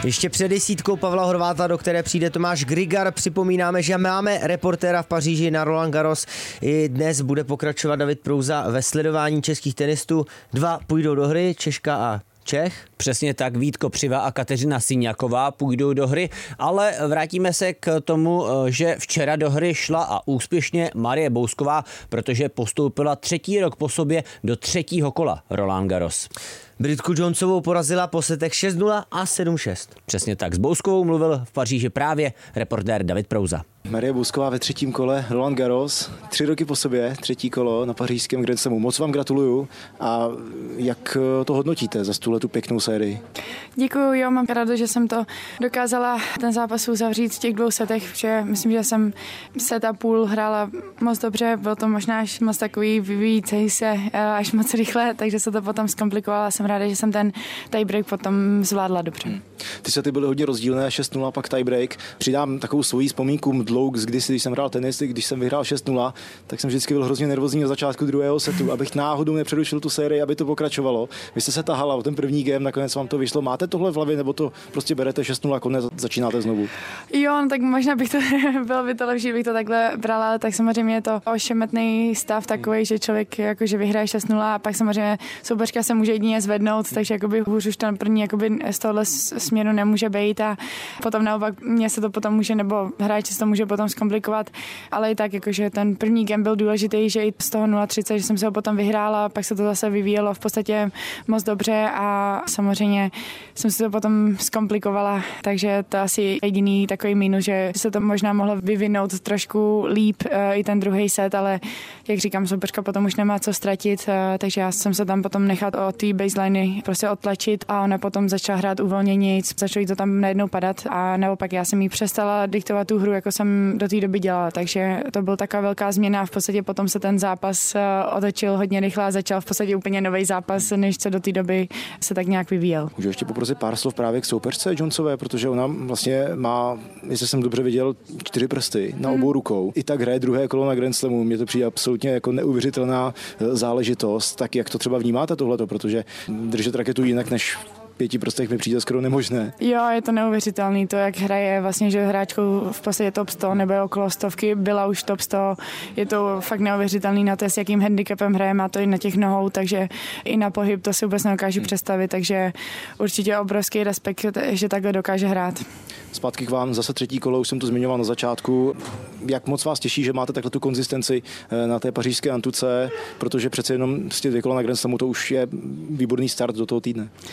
Ještě před desítkou Pavla Horváta, do které přijde Tomáš Grigor, připomínáme, že máme reportéra v Paříži na Roland Garros. I dnes bude pokračovat David Prouza ve sledování českých tenistů. Dva půjdou do hry, Češka a Čech. Přesně tak, Vít Kopřiva a Kateřina Syňáková půjdou do hry, ale vrátíme se k tomu, že včera do hry šla a úspěšně Marie Bousková, protože postoupila třetí rok po sobě do třetího kola Roland Garros. Britku Jonesovou porazila po setech 6-0 a 7-6. Přesně tak, s Bouskovou mluvil v Paříži právě reportér David Prouza. Marie Bousková ve třetím kole Roland Garros, 3 roky po sobě, třetí kolo na pařížském Grand Slamu. Moc vám gratuluju. A jak to hodnotíte za tu pěknou sérii? Děkuju, jo, mám ráda, že jsem to dokázala ten zápas uzavřít v těch 2 setech, protože myslím, že jsem set a půl hrála moc dobře, bylo to možná až moc takový vyvíjící se až moc rychle, takže se to potom zkomplikovalo a jsem ráda, že jsem ten tiebreak potom zvládla dobře. Ty sety byly hodně rozdílné, 6-0, pak tiebreak. Přidám takovou svoji vzpomínku dlouho, když jsem hrál tenis, když jsem vyhrál 6-0, tak jsem vždycky byl hrozně nervózní na začátku druhého setu, abych náhodou nepřerušil tu sérii, aby to pokračovalo. Vy jste se tahala o ten první game, nakonec vám to vyšlo. Máte tohle v hlavě, nebo to prostě berete 6-0 a konec začínáte znovu? Jo, no, tak možná bych to bylo by to lepší, bych to takhle brala, ale tak samozřejmě je to ošemetný stav takový, že člověk jakože vyhraje 6-0 a pak samozřejmě soupeřka se může jedině zvednout, takže jakoby hůř už ten první jakoby z tohohle směru nemůže být a potom naopak mě se to potom může, nebo hráči se to může potom zkomplikovat, ale i tak jakože ten první game byl důležitý, že i z toho 0-30, že jsem se ho potom vyhrála, pak se to zase vyvíjelo v podstatě moc dobře a samozřejmě jsem si to potom zkomplikovala, takže to asi jediný takový mínus, že se to možná mohlo vyvinout trošku líp i ten druhý set, ale jak říkám, soupeřka potom už nemá co ztratit, takže já jsem se tam potom nechat od té baseliny prostě odtlačit a ona potom začala hrát uvolněně, začalo jí to tam najednou padat a naopak já jsem jí přestala diktovat tu hru, jako jsem do té doby dělala, takže to byla taková velká změna a v podstatě potom se ten zápas otočil hodně rychle a začal v podstatě úplně nový zápas, než co do té doby se tak nějak vyvíjel. Můžu ještě poprosit pár slov právě k soupeřce Jonesové, protože ona vlastně má, jestli jsem dobře viděl, 4 prsty na obou rukou. I tak hraje druhé kolo na Grand Slamu. Mně to přijde absolutně jako neuvěřitelná záležitost. Tak jak to třeba vnímáte tohleto, protože držet raketu jinak než 5 prstech mi přijde skoro nemožné. Jo, je to neuvěřitelný, to jak hraje vlastně, že hráčkou v podstatě top 100 nebo je okolo stovky, byla už top 100, je to fakt neuvěřitelný na to, s jakým handicapem hraje, má to i na těch nohou, takže i na pohyb to si vůbec nedokážu představit, takže určitě obrovský respekt, že takhle dokáže hrát. Zpátky k vám, zase třetí kolo, už jsem to zmiňoval na začátku. Jak moc vás těší, že máte takhle tu konzistenci na té pařížské antuce, protože přece jenom 2 kola na Grand Slamu to už je výborný start do toho týdne.